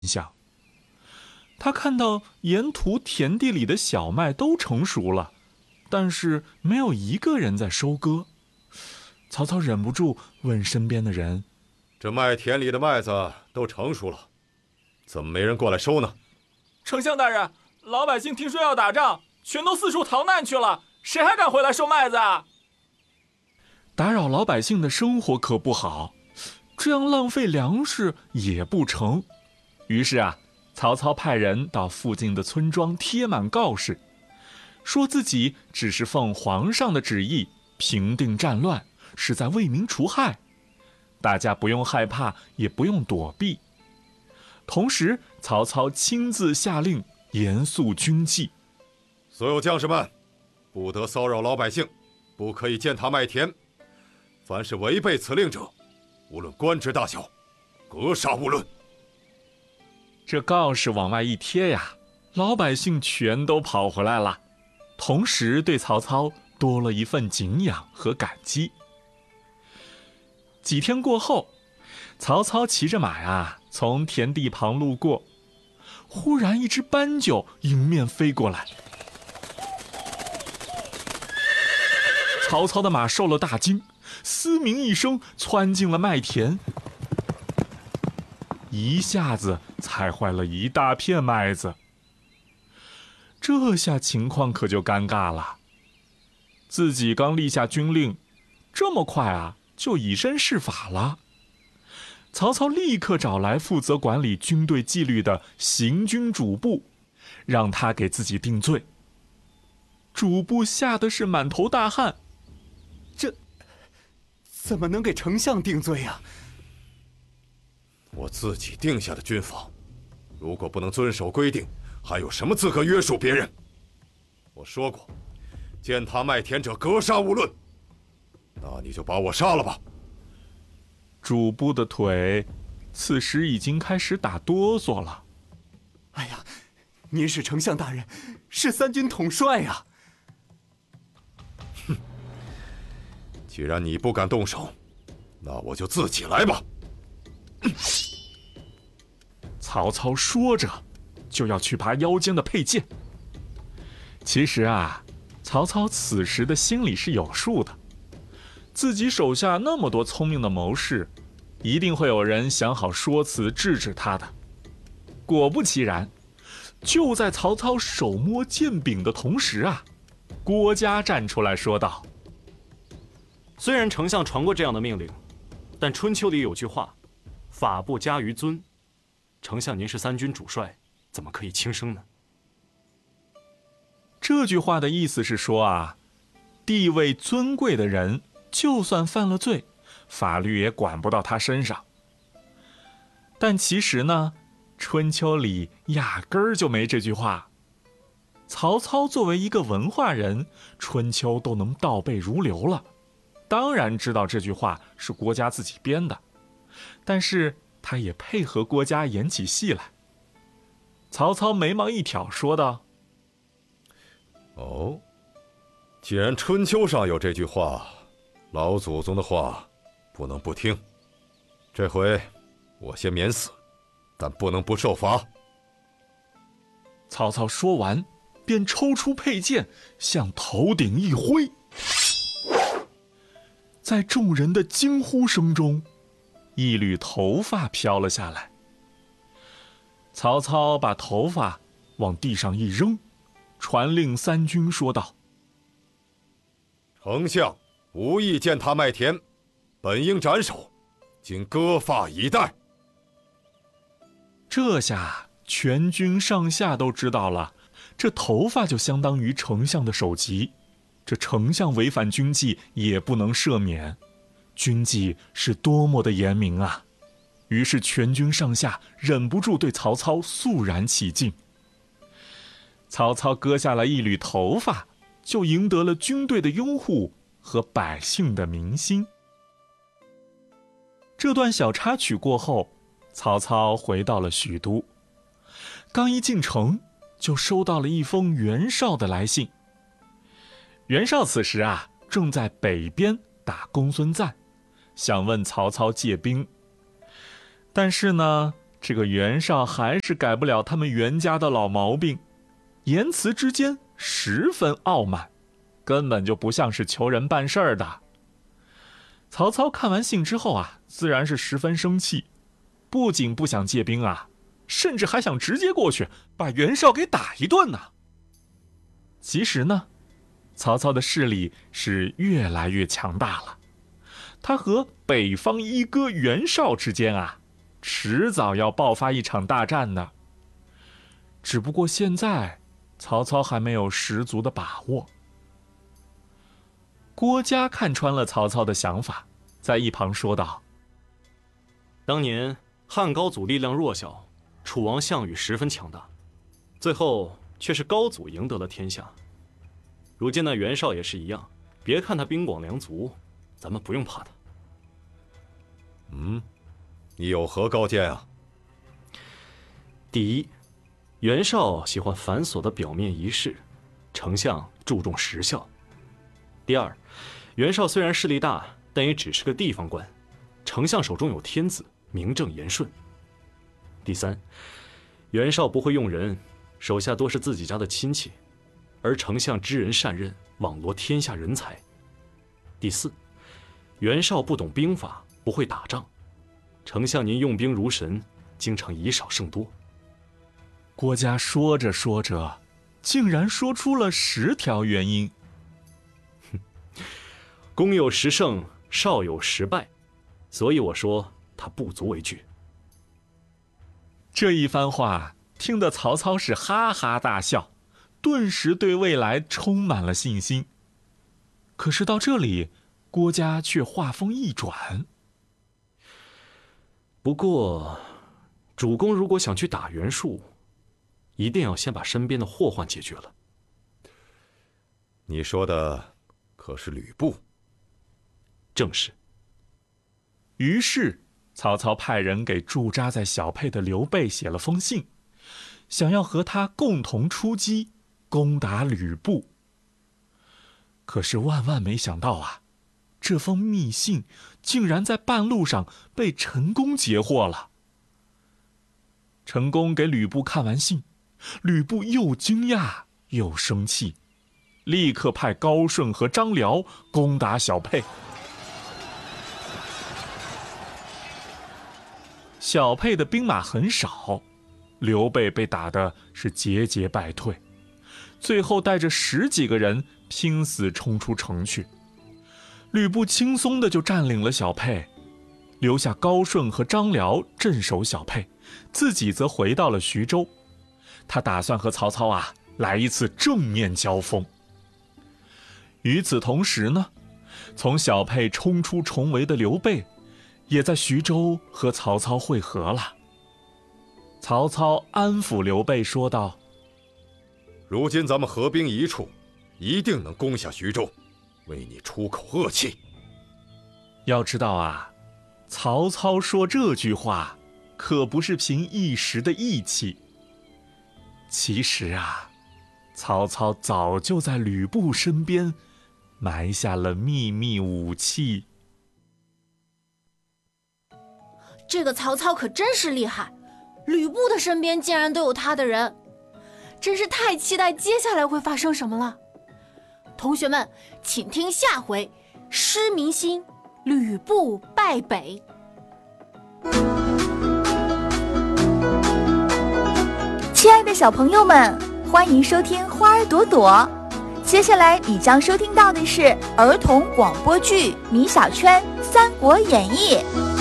象。他看到沿途田地里的小麦都成熟了，但是没有一个人在收割。曹操忍不住问身边的人：“ 这麦田里的麦子都成熟了，怎么没人过来收呢？” 丞相大人，老百姓听说要打仗，全都四处逃难去了，谁还敢回来收麦子啊？ 打扰老百姓的生活可不好，这样浪费粮食也不成。于是啊，曹操派人到附近的村庄贴满告示，说自己只是奉皇上的旨意平定战乱，是在为民除害，大家不用害怕，也不用躲避。同时，曹操亲自下令严肃军纪， 所有将士们不得骚扰老百姓，不可以践踏麦田，凡是违背此令者，无论官职大小，格杀勿论。 这告示往外一贴呀，老百姓全都跑回来了，同时对曹操多了一份敬仰和感激。几天过后，曹操骑着马呀，从田地旁路过，忽然一只斑鸠迎面飞过来。曹操的马受了大惊，嘶鸣一声窜进了麦田，一下子踩坏了一大片麦子。这下情况可就尴尬了，自己刚立下军令，这么快啊就以身试法了。曹操立刻找来负责管理军队纪律的行军主簿，让他给自己定罪。主簿吓得是满头大汗， 这怎么能给丞相定罪呀？ 我自己定下的军法，如果不能遵守规定，还有什么资格约束别人？我说过，践踏麦田者格杀勿论。那你就把我杀了吧。 主簿的腿此时已经开始打哆嗦了。 哎呀，您是丞相大人，是三军统帅呀！ 哼，既然你不敢动手，那我就自己来吧。 曹操说着就要去拔腰间的佩剑。其实啊，曹操此时的心里是有数的，自己手下那么多聪明的谋士，一定会有人想好说辞制止他的。果不其然，就在曹操手摸剑柄的同时啊，郭嘉站出来说道：“ 虽然丞相传过这样的命令，但春秋里有句话，法不加于尊。丞相您是三军主帅，怎么可以轻生呢？” 这句话的意思是说啊，地位尊贵的人就算犯了罪，法律也管不到他身上。但其实呢，春秋里压根儿就没这句话。曹操作为一个文化人，春秋都能倒背如流了，当然知道这句话是郭嘉自己编的，但是他也配合郭嘉演起戏来。曹操眉毛一挑说道：“ 哦，既然春秋上有这句话，老祖宗的话不能不听。这回我先免死，但不能不受罚。” 曹操说完便抽出佩剑向头顶一挥，在众人的惊呼声中，一缕头发飘了下来。曹操把头发往地上一扔，传令三军说道：“ 丞相无意践踏麦田，本应斩首，今割发以待。” 这下全军上下都知道了，这头发就相当于丞相的首级，这丞相违反军纪也不能赦免，军纪是多么的严明啊！于是全军上下忍不住对曹操肃然起敬。曹操割下了一缕头发，就赢得了军队的拥护和百姓的民心。这段小插曲过后，曹操回到了许都，刚一进城就收到了一封袁绍的来信。袁绍此时啊正在北边打公孙瓒，想问曹操借兵。但是呢， 这个袁绍还是改不了他们袁家的老毛病，言辞之间十分傲慢，根本就不像是求人办事儿的。曹操看完信之后啊，自然是十分生气，不仅不想借兵啊，甚至还想直接过去把袁绍给打一顿呢。其实呢，曹操的势力是越来越强大了，他和北方一哥袁绍之间啊，迟早要爆发一场大战的。只不过现在曹操还没有十足的把握。郭嘉看穿了曹操的想法，在一旁说道： 当年汉高祖力量弱小，楚王项羽十分强大，最后却是高祖赢得了天下。如今那袁绍也是一样，别看他兵广粮足，咱们不用怕他。 你有何高见啊？ 第一，袁绍喜欢繁琐的表面仪式，丞相注重实效。第二，袁绍虽然势力大，但也只是个地方官，丞相手中有天子，名正言顺。第三，袁绍不会用人，手下多是自己家的亲戚，而丞相知人善任，网罗天下人才。第四，袁绍不懂兵法，不会打仗，丞相您用兵如神，经常以少胜多。 郭嘉说着说着，竟然说出了10条原因。 公有10胜，少有10败，所以我说他不足为惧。 这一番话听得曹操是哈哈大笑，顿时对未来充满了信心。可是到这里，郭嘉却话锋一转： 不过主公如果想去打袁术，一定要先把身边的祸患解决了。 你说的可是吕布？ 正是。 于是曹操派人给驻扎在小沛的刘备写了封信，想要和他共同出击，攻打吕布。可是万万没想到啊，这封密信竟然在半路上被陈宫截获了。陈宫给吕布看完信，吕布又惊讶又生气，立刻派高顺和张辽攻打小沛。小沛的兵马很少，刘备被打得是节节败退，最后带着10几个人拼死冲出城去。吕布轻松的就占领了小沛，留下高顺和张辽镇守小沛，自己则回到了徐州。他打算和曹操啊来一次正面交锋。与此同时呢，从小沛冲出重围的刘备也在徐州和曹操会合了。曹操安抚刘备说道： 如今咱们合兵一处，一定能攻下徐州，为你出口恶气。 要知道啊，曹操说这句话可不是凭一时的义气。其实啊，曹操早就在吕布身边埋下了秘密武器。 这个曹操可真是厉害，吕布的身边竟然都有他的人，真是太期待接下来会发生什么了。同学们，请听下回失民心，吕布败北。 亲爱的小朋友们，欢迎收听花儿朵朵。接下来你将收听到的是儿童广播剧《米小圈三国演义》。